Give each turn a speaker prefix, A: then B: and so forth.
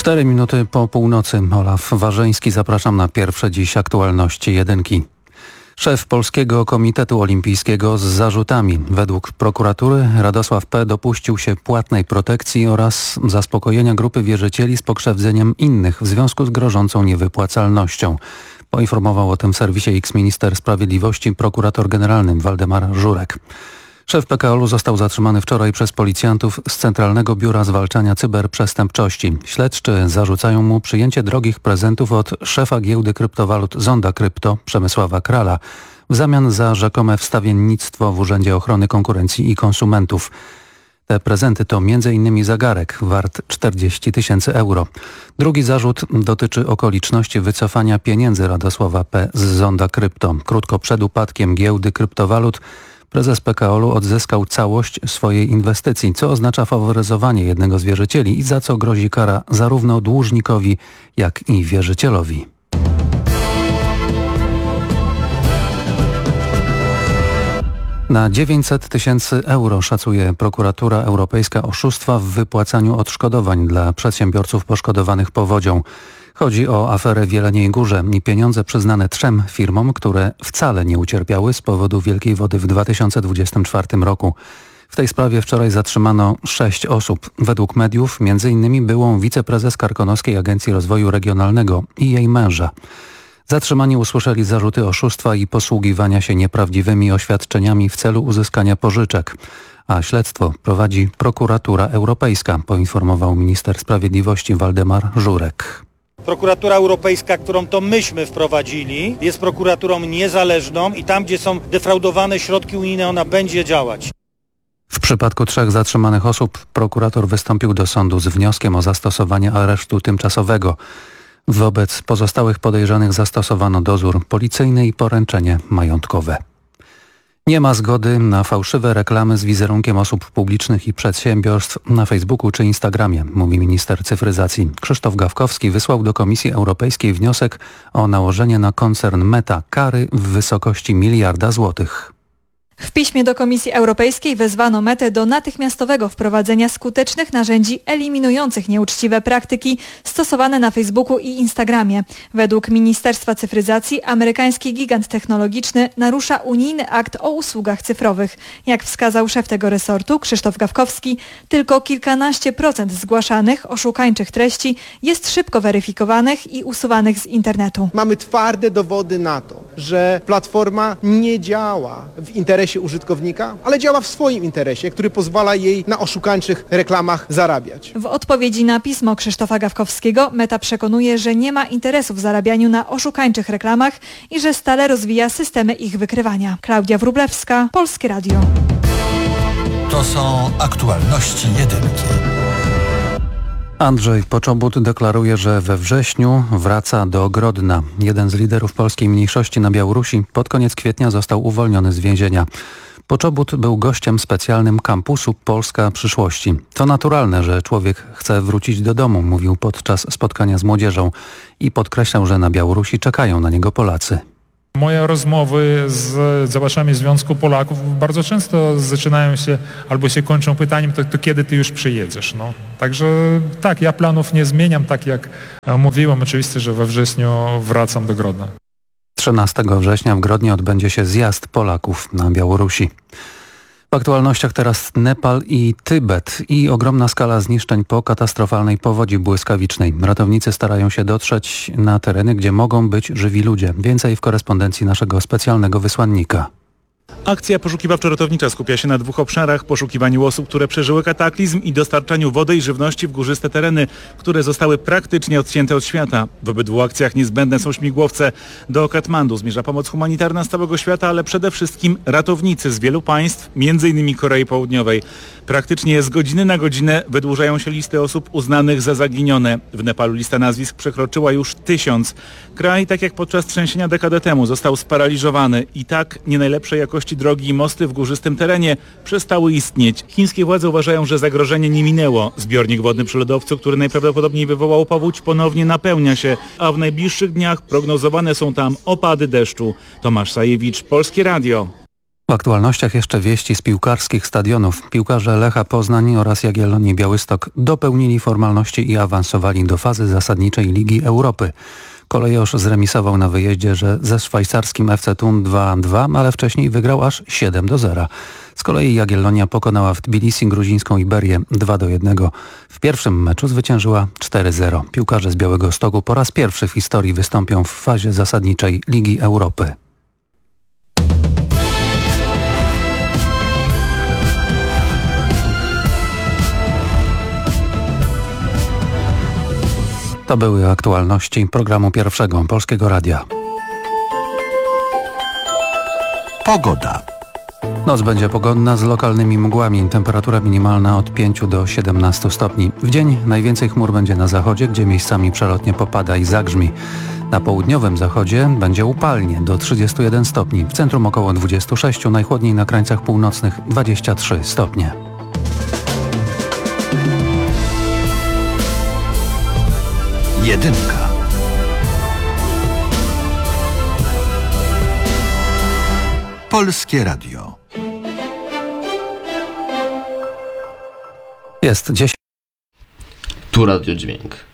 A: 4 minuty po północy. Olaf Warzyński, zapraszam na pierwsze dziś aktualności jedynki. Szef Polskiego Komitetu Olimpijskiego z zarzutami. Według prokuratury Radosław P. dopuścił się płatnej protekcji oraz zaspokojenia grupy wierzycieli z pokrzywdzeniem innych w związku z grożącą niewypłacalnością. Poinformował o tym w serwisie X minister sprawiedliwości prokurator generalny Waldemar Żurek. Szef PKOL-u został zatrzymany wczoraj przez policjantów z Centralnego Biura Zwalczania Cyberprzestępczości. Śledczy zarzucają mu przyjęcie drogich prezentów od szefa giełdy kryptowalut Zonda Krypto Przemysława Krala w zamian za rzekome wstawiennictwo w Urzędzie Ochrony Konkurencji i Konsumentów. Te prezenty to m.in. zegarek wart 40 000 euro. Drugi zarzut dotyczy okoliczności wycofania pieniędzy Radosława P. z Zonda Krypto. Krótko przed upadkiem giełdy kryptowalut prezes PKOL-u odzyskał całość swojej inwestycji, co oznacza faworyzowanie jednego z wierzycieli i za co grozi kara zarówno dłużnikowi, jak i wierzycielowi. Na 900 000 euro szacuje prokuratura europejska oszustwa w wypłacaniu odszkodowań dla przedsiębiorców poszkodowanych powodzią. Chodzi o aferę w Jeleniej Górze i pieniądze przyznane 3 firmom, które wcale nie ucierpiały z powodu wielkiej wody w 2024 roku. W tej sprawie wczoraj zatrzymano 6 osób. Według mediów m.in. byłą wiceprezes Karkonoskiej Agencji Rozwoju Regionalnego i jej męża. Zatrzymani usłyszeli zarzuty oszustwa i posługiwania się nieprawdziwymi oświadczeniami w celu uzyskania pożyczek. A śledztwo prowadzi prokuratura europejska, poinformował minister sprawiedliwości Waldemar Żurek.
B: Prokuratura Europejska, którą to myśmy wprowadzili, jest prokuraturą niezależną i tam, gdzie są defraudowane środki unijne, ona będzie działać.
A: W przypadku 3 zatrzymanych osób prokurator wystąpił do sądu z wnioskiem o zastosowanie aresztu tymczasowego. Wobec pozostałych podejrzanych zastosowano dozór policyjny i poręczenie majątkowe. Nie ma zgody na fałszywe reklamy z wizerunkiem osób publicznych i przedsiębiorstw na Facebooku czy Instagramie, mówi minister cyfryzacji. Krzysztof Gawkowski wysłał do Komisji Europejskiej wniosek o nałożenie na koncern Meta kary w wysokości 1 miliarda złotych.
C: W piśmie do Komisji Europejskiej wezwano Metę do natychmiastowego wprowadzenia skutecznych narzędzi eliminujących nieuczciwe praktyki stosowane na Facebooku i Instagramie. Według Ministerstwa Cyfryzacji amerykański gigant technologiczny narusza unijny akt o usługach cyfrowych. Jak wskazał szef tego resortu Krzysztof Gawkowski, tylko kilkanaście procent zgłaszanych oszukańczych treści jest szybko weryfikowanych i usuwanych z internetu.
D: Mamy twarde dowody na to, że platforma nie działa w interesie użytkownika, ale działa w swoim interesie, który pozwala jej na oszukańczych reklamach zarabiać.
C: W odpowiedzi na pismo Krzysztofa Gawkowskiego Meta przekonuje, że nie ma interesu w zarabianiu na oszukańczych reklamach i że stale rozwija systemy ich wykrywania. Klaudia Wróblewska, Polskie Radio.
E: To są aktualności jedynki.
A: Andrzej Poczobut deklaruje, że we wrześniu wraca do Grodna. Jeden z liderów polskiej mniejszości na Białorusi pod koniec kwietnia został uwolniony z więzienia. Poczobut był gościem specjalnym kampusu Polska Przyszłości. To naturalne, że człowiek chce wrócić do domu, mówił podczas spotkania z młodzieżą i podkreślał, że na Białorusi czekają na niego Polacy.
F: Moje rozmowy z działaczami Związku Polaków bardzo często zaczynają się albo się kończą pytaniem, to kiedy ty już przyjedziesz? No. Także tak, ja planów nie zmieniam, tak jak mówiłem, oczywiście, że we wrześniu wracam do Grodna.
A: 13 września w Grodnie odbędzie się zjazd Polaków na Białorusi. W aktualnościach teraz Nepal i Tybet i ogromna skala zniszczeń po katastrofalnej powodzi błyskawicznej. Ratownicy starają się dotrzeć na tereny, gdzie mogą być żywi ludzie. Więcej w korespondencji naszego specjalnego wysłannika.
G: Akcja poszukiwawczo-ratownicza skupia się na 2 obszarach: poszukiwaniu osób, które przeżyły kataklizm i dostarczaniu wody i żywności w górzyste tereny, które zostały praktycznie odcięte od świata. W obydwu akcjach niezbędne są śmigłowce. Do Katmandu zmierza pomoc humanitarna z całego świata, ale przede wszystkim ratownicy z wielu państw, m.in. Korei Południowej. Praktycznie z godziny na godzinę wydłużają się listy osób uznanych za zaginione. W Nepalu lista nazwisk przekroczyła już 1000. Kraj, tak jak podczas trzęsienia dekadę temu, został sparaliżowany i tak nie najlepszej jakości drogi i mosty w górzystym terenie przestały istnieć. Chińskie władze uważają, że zagrożenie nie minęło. Zbiornik wodny przy lodowcu, który najprawdopodobniej wywołał powódź, ponownie napełnia się, a w najbliższych dniach prognozowane są tam opady deszczu. Tomasz Sajewicz, Polskie Radio.
A: W aktualnościach jeszcze wieści z piłkarskich stadionów. Piłkarze Lecha Poznań oraz Jagiellonii Białystok dopełnili formalności i awansowali do fazy zasadniczej Ligi Europy. Kolejorz zremisował na wyjeździe ze szwajcarskim FC Thun 2-2, ale wcześniej wygrał aż 7-0. Z kolei Jagiellonia pokonała w Tbilisi gruzińską Iberię 2-1. W pierwszym meczu zwyciężyła 4-0. Piłkarze z Białegostoku po raz pierwszy w historii wystąpią w fazie zasadniczej Ligi Europy. To były aktualności programu Pierwszego Polskiego Radia.
E: Pogoda.
A: Noc będzie pogodna z lokalnymi mgłami. Temperatura minimalna od 5 do 17 stopni. W dzień najwięcej chmur będzie na zachodzie, gdzie miejscami przelotnie popada i zagrzmi. Na południowym zachodzie będzie upalnie do 31 stopni. W centrum około 26, najchłodniej na krańcach północnych 23 stopnie.
E: Jedynka. Polskie Radio.
A: Jest 10.
H: Tu Radio Dźwięk.